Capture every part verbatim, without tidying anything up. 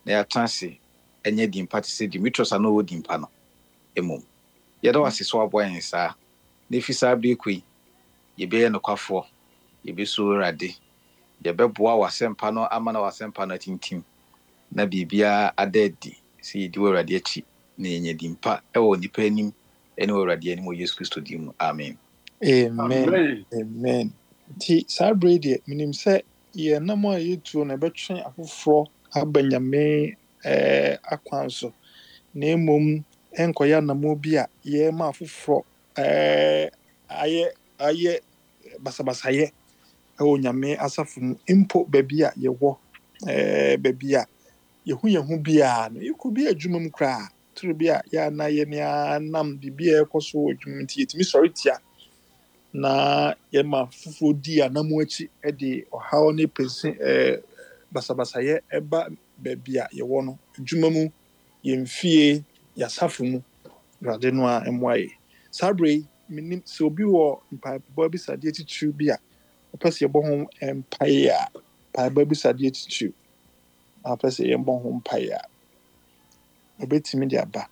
na ya transi enye dimpa te se Dimitros ano wo dimpa no emom ye da wase so aboyen sa na fi sa bre koi ye be ye no kwafo ye be so rade ye be boa wasempa no ama na wasempa no tintim na bibia adadi si di wo rade achi na enye dimpa e wo nipa anim ene wo rade anim wo Yesu Kristo dim amen. Amen. Amen. Ti sa brede minim se ye na mo yetu na betwe afoforo abanyame eh akwanso na emom enkoya na mo bi a ye ma afoforo eh aye aye basabasaye o nyame asafo mu impo baby a ye wo eh baby a ye hu ye hu bia no yiku bi adwuma mu kra turu bia ya na ye ne anam bibia ekoso adwuma nti yetimi sorry tia na ye ma fufuro di anamu achi e de ohaw ne pese eh basabasaye eba baby a ye wo no adwuma mu ye mfie ya safo mu rade no a emwaye sabre minim se obi wo mpa bo bi sade titru bi a opese ye bo ho empire a pa ba bi sade titru opese ye bo ho empire a obetimi de aba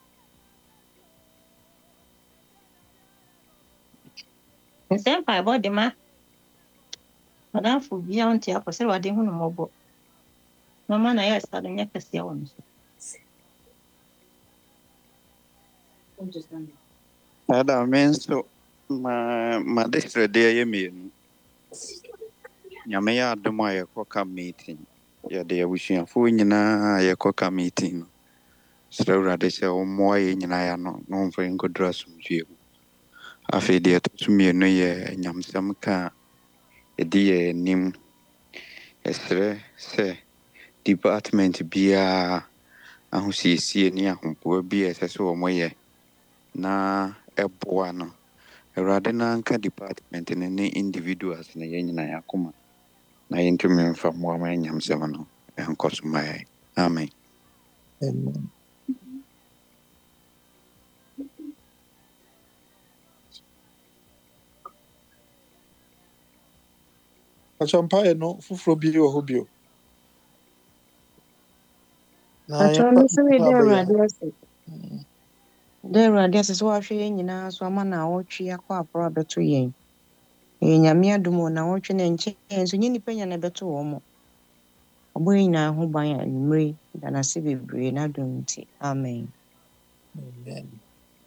nsempa abo de ma Madam fu bia onti akose wade hu no mobo mama na ya sadu nya kase ya wono Ada men so ma ma destre de ye me nyame ya adoma ye koka meeting ya de abusuafo nyina ye koka meeting no srawrade se o moye nyina ya no no mfa ngodra sumdwe mu afi de tusumie no ye nyamsam ka edi ye nim esre se department bia ahosiesie ni ahompo bia ese so o moye na eboa no Awurade na nka department ne ne individuals ne yɛn nyinaa akoma na yɛntumi mfa mmoa ma nyamsɛm no ɛnkɔ so ma yɛn. Amen. amen achompa e no fufuro bi wo hobio na ya Atwa nso we de pa ba ya Awurade ase. De Awurade ase so ahwe yɛn nyinaa so ama na awotwe akɔ aporo abeto yɛn. Yɛn nyame adom na awotwe na nkyɛn so nyɛ nipa nya na beto wɔ mo. Ɔbɔ yɛn nyinaa ho ban a mmere da na se bebree na dom nti. Amen. amen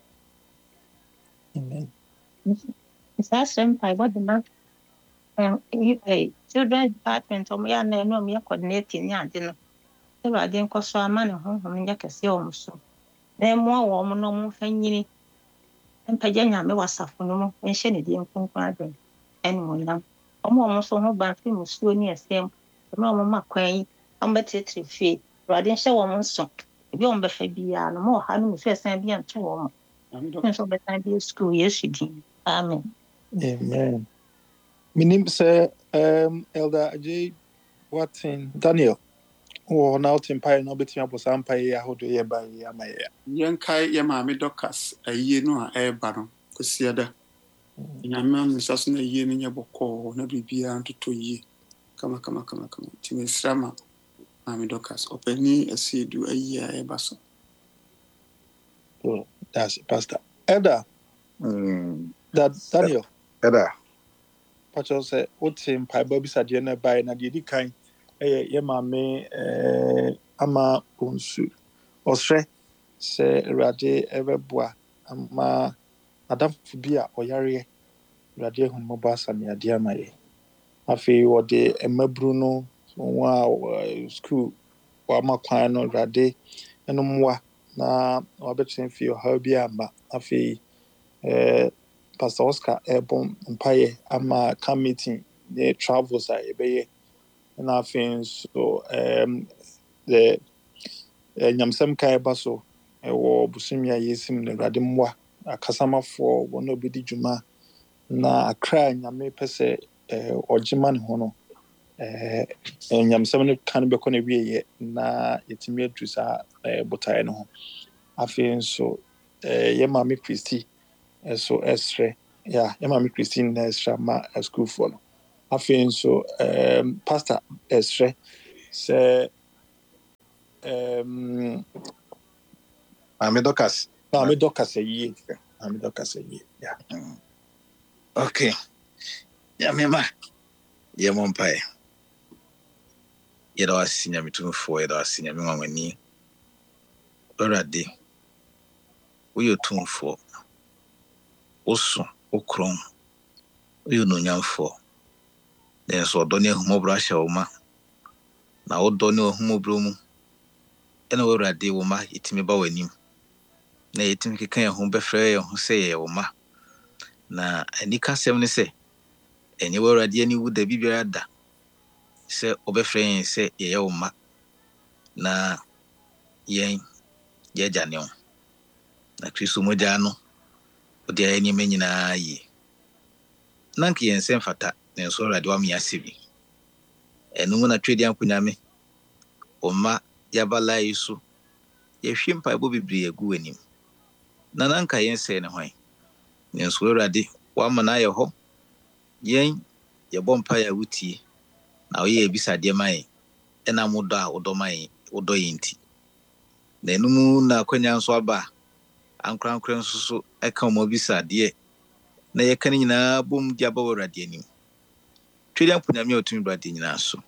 amen isa sempa abo de ma eh children department omo ya na no me coordinate ni ade no se wade nkoso ama ne honhom nya kase o so na mo wo mo no mo fa nyini mpagya nyame wasafo no mo enhye ne die nkonkon ade ene mo nam omo mo so ho ban fi musuo ni esem na omo makwan omo betetri fie wade nhye wo mo so ebi omo be fa bia no mo ha no musuo esan bia nto wo mo nso be san bia school yesu din amen. amen minim se um elder J Watson Daniel wo na ultimpa no betimi abosa ampa ye ahodo ye ba ye amaye Yenkai ye maame Dorcas ayi no a eba no kosiada nyame amsa so na ayi no nya bokọ na bibia ntoto yi kama kama kama kama timisrama maame Dorcas opani asiedu ayi a eba so. oh that's it, pastor elder Mm. that Daniel Eda pacho se ultimpa ba bi sade na ba na de di kan eh ye maame eh ama onsu osre se Awurade ebeboa ama adamfo bi a oyare Awurade hu mmɔbɔ asane ade ama ye afei wɔde mmaburu no wɔn a school wɔama kwan no Awurade no mmoa na wɔabɛtena fie ɔhaw bi amma afei eh, pastor Oscar ɛbɔ mpaeɛ ama camp meeting ne travels a yɛbɛyɛ na afei nso um, the eh, nyamsɛm ka ɛba so ɛwɔ busumi a yɛsim no Awurade mmoa akasamafoɔ wɔn a wɔbɛdi dwuma na akra nyame pɛ sɛ eh, ɔgyema ne ho no eh, nyamsɛm no ka no bɛkɔ no wieɛ na yɛtumi aduru saa eh, botaeɛ no ho afei nso eh, yɛ maame Kristi ɛso ɛsrɛ ya yɛ maame Kristi na ɛsrɛ ma askuulfoɔ no afei nso um, pastor ɛsrɛ sɛ um Mame Dorcas. Mame Dorcas ye. Mame Dorcas ye. Yeah. Mm. Okay. Yeah, mema. Yeah, mompai. Yɛda wase nyame tumfoɔ, yɛda wase nyame nwawani. Awurade, woyɛ tumfoɔ, woso, wokron, woyɛ ononyamfoɔ. Nanso ɔdɔ ne ahumɔborɔ ahyɛ wo ma, na wodɔ ne ahumɔborɔ mu, ɛna Awurade wo ma yɛtumi ba w'anim, na yɛtumi keka yɛn ho bɛfrɛ yɛn ho sɛ yɛyɛ wo ma. Na anikasɛm ne sɛ, ɛnyɛ w'Awurade ani wu da bibiara da, sɛ ɔbɛfrɛ yɛn sɛ yɛyɛ wo ma, na yɛn yɛagya ne wo. Na Kristo mogya no, wode ayɛ nneɛma nyinaa yie. Na nka yɛn sɛ mfata, nanso Awurade wame ase bi. Ɛno mu na twɛdi ankonyame, wo ma yɛaba lae so, yɛhwie mpaebɔ bebree agu w'anim. Na na nka yɛn sɛ ne hwan, nanso Awurade wama no ayɛ hɔ. Yɛn yɛbɔ mpaeɛ a wotie, na woyɛ abisadeɛ ma yɛn, ɛna modɔ a wodɔ ma yɛn, wodɔ yɛn nti. Na ɛno mu na akwanya nso aba a, ankorankora nso so ɛka ɔmo abisadeɛ, na yɛka no nyinaa bom de aba wɔ Awurade anim. Twɛdi ankonyame a ɔtumi brade nyinaa so.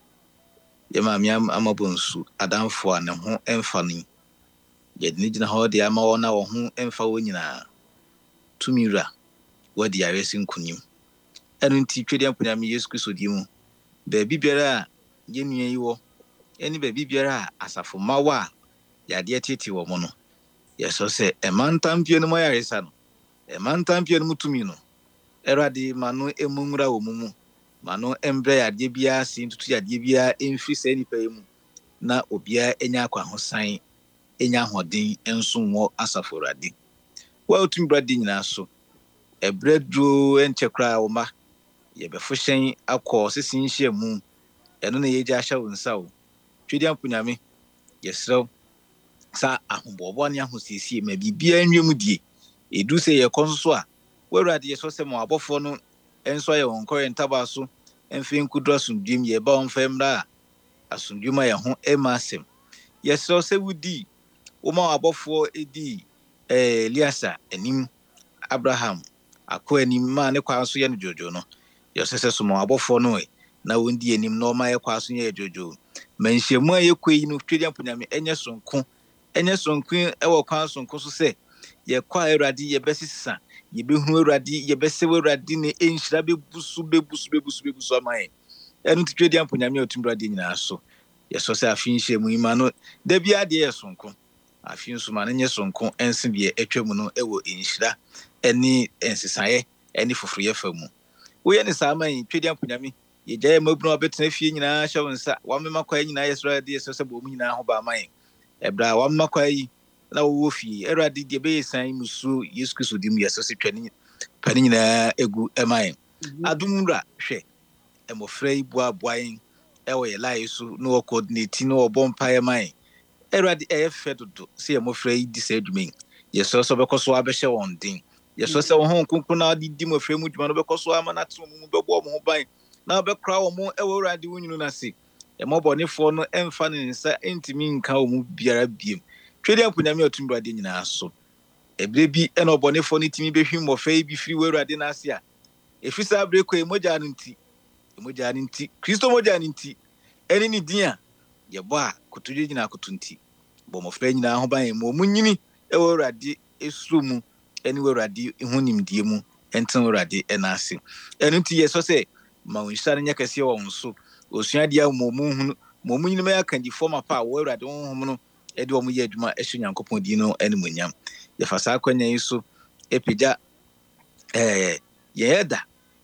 Yɛ maame amabɔ nsu, adamfo a ne ho ɛmfa no. Yɛde ne gyina hɔ de ama wɔn a wɔn ho ɛmfa wɔ nyinaa. Tumi wura, wɔde ayɛsi nkonim. Ɛno nti twɛdi ankonyame Yesu Kristo di mu. Baabi biara a yɛnnua yi wɔ, ɛne baabi biara a asafo ma wɔ a yɛadeɛ tete wɔ mo no, yɛsɔ sɛ ɛma ntampie no mu ayaresa no, ɛma ntampie no mu tumi no, Awurade ma no emu nwura wɔ mu mu, ma no ɛmbrɛ yadeɛ biara se, ntutu yadeɛ biara ɛmfiri saa nipa yi mu, na obiara ɛnya akwahosan, ɛnya ahoɔden nso wɔ asafo Awurade. Wo a wotumi brade nyinaa so, ɛbrɛ duro ɛnkyɛ koraa wo ma, yɛbɛfo hyɛn akɔ sisi nhyia mu, ɛno na yɛgya ahyɛ wo nsa wo. Twɛdi ankonyame, yɛsrɛw sa ahombɔbɔ ne ahosiesie ma biribiara nwie mu die. Ɛdu sɛ yɛkɔ nso so a, wo Awurade yɛsɔ sɛ ma abɔfoɔ no ɛnso ayɛ wɔn kɔrɛ ntaba so, ɛmfe nkudura asomdwem, yɛba wɔn mfa mmra a asomdwem a yɛn ho ɛma asɛm. Yɛsrɛw sɛ wodi, woma abɔfoɔ ɛdi Eliasa anim, Abraham akɔ anim, ma ne kwa so yɛ no dwoodwoo no. Yɛsɛ sɛ so ma abɔfoɔ no na wɔndi anim na ɔma yɛ kwa so yɛ dwoodwoo. Ma nhyiamu a yɛkɔ yi no, twɛdi ankonyame ɛnyɛ sonko, ɛnyɛ sonko ɛwɔ kwan sonko so sɛ yɛkɔ a Awurade yɛbɛsesa, yɛbɛhunu Awurade, yɛbɛsɛw Awurade ne ɛnhyira bɛbusu bɛbusu bɛbusu bɛbusu ama yɛn. Ɛno nti twɛdi ankonyame a ɔtumi brade nyinaa so, yɛsɔ sɛ afe nhyiamu yi ma no da biara deɛ yɛ sonko, afe nso ma no nyɛ sonko ɛnse deɛ ɛtwa mu no ɛwɔ nhyira ɛne ɛnsesaeɛ ɛne foforɔyɛ fa mu. Woyɛ ne saa ma yɛn, twɛdi ankonyame, yɛgya yɛ mabunu a wɔbɛtena fie nyinaa hyɛ wo nsa, wamema kwae nyinaa yɛsrɛ Awurade, yɛsrɛ sɛ bɔ mu nyinaa ho ba ama yɛn. Ɛbrɛ a wamema kwae yi na wɔwɔ fie, Awurade deɛ ɛbɛyɛ san musuo Yesu Kristo di mu, yɛsrɛ sɛ twa ne pa ne nyinaa egu ɛma yɛn. Adom wura, hwɛ mmɔfra yi boaboa yɛn ɛwɔ yɛ lae so, na wɔ coordinate, na wɔbɔ mpaeɛ ma yɛn. Awurade ɛyɛ fɛ dodo sɛ yɛ mmɔfra yi di saa adwuma yi. Yɛsrɛ sɛ ɔbɛkɔ so abɛhyɛ wɔn den. Yɛsrɛ sɛ wɔn ho nkonkron na wɔde di mmɔfra mu dwuma no bɛkɔ so ama no atene wɔn mu, bɛbɔ wɔn ho ban, na wɔbɛkora wɔn mo ɛwɔ Awurade wo nwunu no ase. Ɛmmɔbɔnefoɔ no ɛmfa ne nsa ɛntumi nka wɔn mu biara biem. Twɛdi ankonyame a ɔtumi brade nyinaa so, ɛberɛ bi ɛna ɔbɔnefoɔ no tumi bɛhwi mmɔfra yi bi firi wɔ Awurade no ase a, ɛfiri saa berɛ kɔ mogya no nti, mogya no nti, Kristo mogya no nti, ɛne ne din a yɛbɔ a kotodwe gyina akoto nti, bɔ mmɔfra nyinaa ho ban yɛn, ma ɔmo nyini ɛwɔ Awurade esuro mu ɛne wɔ Awurade ho nimdeɛ mu ɛntene Awurade ɛna ase. Ɛno nti yɛsɔ sɛ ma wo nhyira no nyɛ kɛseɛ wɔ wɔn so, osuadeɛ a ma ɔmo hunu, ma ɔmo nyini ma yɛ akandifoɔ ma pa a wɔ Awurade honhom no ɛde ɔmo yɛ adwuma ɛhyɛ Nyankopɔn din no animuonyam. Yɛfa saa akwanya yi so ɛpagya ɛɛ yɛyɛ da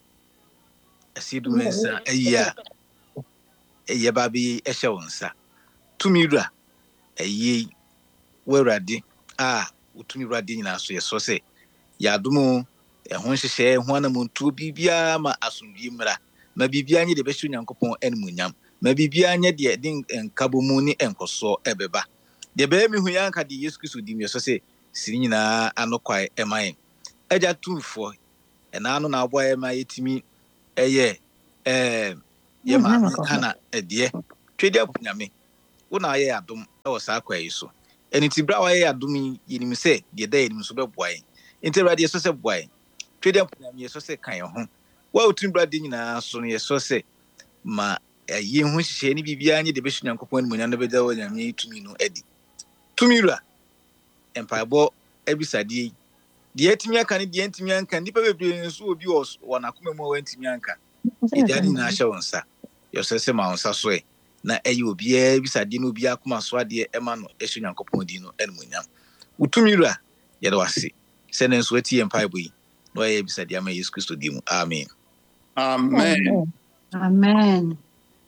ɛsi du nsa ɛyi a ɛyɛ ba bi ɛhyɛ wɔn nsa. Tumi wura ɛyi wɔ Awurade a wotumi wura de nyinaa so, yɛsɔ sɛ yɛadom ɛho nhyehyɛ ho anamontuo biribiara ma asomdwie mmra, ma biribiara nyɛ deɛ ɛbɛhyɛ Nyankopɔn animuonyam, ma biribiara nyɛ deɛ de nkabɔ mu ne nkɔsoɔ ɛbɛba. Deɛ bɛyɛ mehu yɛ anka deɛ Yesu Kristo di mu, yɛsɔ sɛ siri nyinaa ano kwae ɛma yɛn. Agya tumfoɔ, ɛna ano na aboa yɛ ma yɛtumi ɛyɛ ɛɛ yɛ maame Hana ɛdeɛ. Twɛdi ankonyame, wo na ayɛ adom ɛwɔ saa kwa yi so ɛne ti bra wɔyɛ adom yi yɛnim sɛ deɛ da yɛnim so bɛboa yɛn nti Awurade yɛsɔ sɛ boa yɛn twɛde amponyam yɛsɔ sɛ ka yɛn ho wa otum bra de nyinaa so no yɛsɔ sɛ ma ɛyɛ ho hyehyɛ ne biribiara nye de bɛhyɛ Nyankopɔn animuonyam no bɛda wɔ Nyame tumi no adi tumi wura mpaebɔ abisadeɛ deɛ atumi aka ne deɛ ntumi anka nnipa bebree nso obi wɔ n'akoma mu a wantumi anka ɛgya ne nyinaa hyɛ wo nsa yɛsɛ sɛ ma wo nsa so ɛ na ɛyɛ obiara bisadeɛ no obiara akoma so adeɛ ɛma no ɛhyɛ Nyankopɔn din no animuonyam wotumi wura yɛde wase sɛ ne nso ati yɛ mpaebɔ yi na ɔyɛ bisadeɛ ama Yesu Kristo din mu amen Amen. Amen.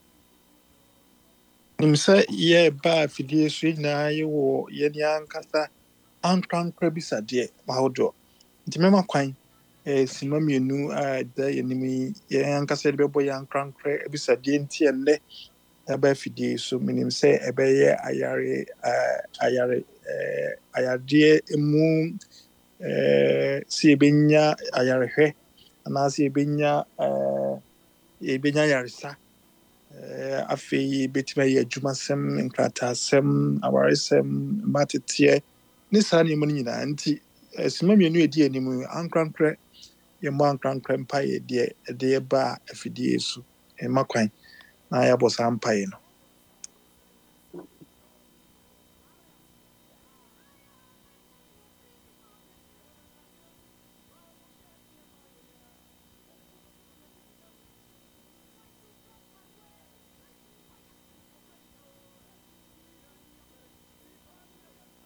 nim sɛ yɛba afidie so nyinaa yɛwɔ yɛne ankasa ankrankra bisadeɛ ahodoɔ nti mɛma kwan sima mmienu a da yɛnim yi yɛn ankasa de bɛbɔ yɛn ankrankra bisadeɛ nti ɛnnɛ ɛba afidie so menim sɛ ɛbɛyɛ ayare ayare ayadeɛ mu sɛ yɛbɛnya ayarehwɛ anaasɛ yɛbɛnya yɛbɛnya ayaresa afei bɛtumi ayɛ adwumasɛm nkrataasɛm awaresɛm mmateteɛ ne saa nneɛma no nyinaa nti sima mmienu yɛdi anim ankrankra yɛmmɔ ankrankra mpaeɛ deɛ ɛde yɛba afidie so ɛma kwan na yɛabɔ saa mpaeɛ no